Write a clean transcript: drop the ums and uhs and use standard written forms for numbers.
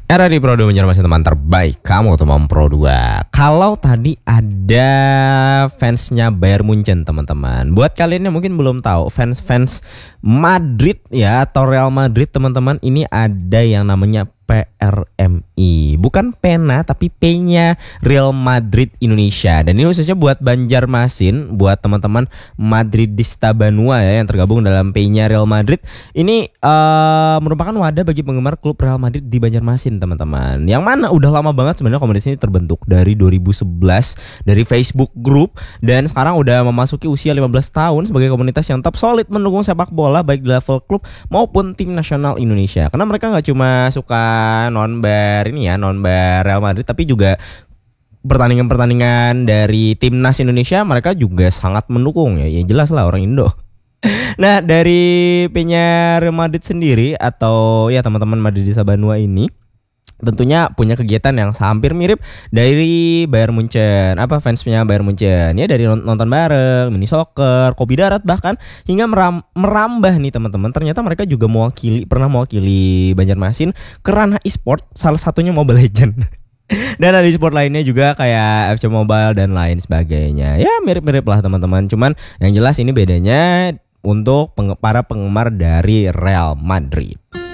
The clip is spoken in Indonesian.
Era di Pro 2 menjadi teman terbaik kamu teman Pro 2. Kalau tadi ada fansnya Bayern Munchen teman-teman. Buat kalian yang mungkin belum tahu, fans Madrid ya atau Real Madrid teman-teman, ini ada yang namanya PRMI. Bukan pena tapi P-nya Real Madrid Indonesia. Dan ini khususnya buat Banjarmasin, buat teman-teman Madridista Banua ya yang tergabung dalam P-nya Real Madrid. Ini merupakan wadah bagi penggemar klub Real Madrid di Banjarmasin teman-teman. Yang mana udah lama banget sebenarnya komunitas ini terbentuk dari 2011 dari Facebook Group, dan sekarang udah memasuki usia 15 tahun sebagai komunitas yang tetap solid mendukung sepak bola baik di level klub maupun tim nasional Indonesia. Karena mereka nggak cuma suka nonbar Real Madrid, tapi juga pertandingan-pertandingan dari timnas Indonesia mereka juga sangat mendukung ya jelas lah orang Indo. Nah, dari P-nya Real Madrid sendiri atau ya teman-teman Madridista Banua ini tentunya punya kegiatan yang hampir mirip dari Bayern Munchen. Apa fansnya Bayern Munchen? Ya dari nonton bareng, mini soccer, kopi darat, bahkan hingga merambah nih teman-teman. Ternyata mereka juga pernah mewakili Banjarmasin ke ranah e-sport, salah satunya Mobile Legends. Dan ada e-sport lainnya juga kayak FC Mobile dan lain sebagainya. Ya mirip-mirip lah teman-teman. Cuman yang jelas ini bedanya untuk para penggemar dari Real Madrid.